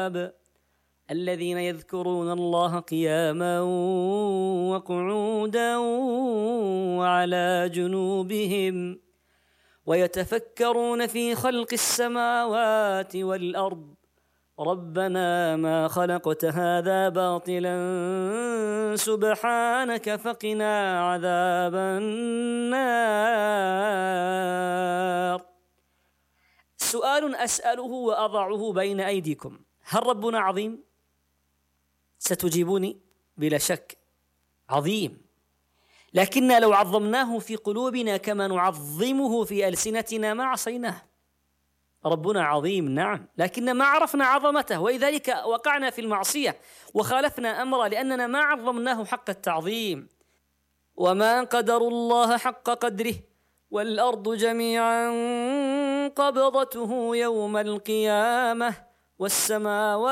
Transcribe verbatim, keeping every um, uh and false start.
الألباب الذين يذكرون الله قياما وقعودا وعلى جنوبهم ويتفكرون في خلق السماوات والأرض ربنا ما خلقت هذا باطلا سبحانك فقنا عذاب النار. سؤال أسأله وأضعه بين أيديكم: هل ربنا عظيم؟ ستجيبوني بلا شك عظيم، لكن لو عظمناه في قلوبنا كما نعظمه في ألسنتنا ما عصيناه. ربنا عظيم نعم، لكن ما عرفنا عظمته، ولذلك وقعنا في المعصية وخالفنا أمره لأننا ما عظمناه حق التعظيم. وما قدروا الله حق قدره والأرض جميعا قبضته يوم القيامة والسماوات